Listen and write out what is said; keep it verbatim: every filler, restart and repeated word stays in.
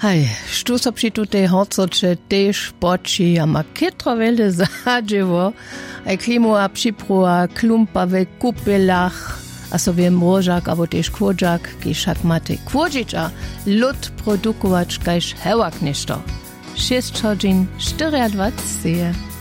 Hej, što so przy tutej horcoče tež poči, a ma kytro wele zadživo, a klimu a připrua klumpa ve kupelach, a so wie mrožak, abo tež kvodžak, ki šak mate kvodžiča, lud produkovač, kajž hewak ništo. šest hodin, dvadzieścia.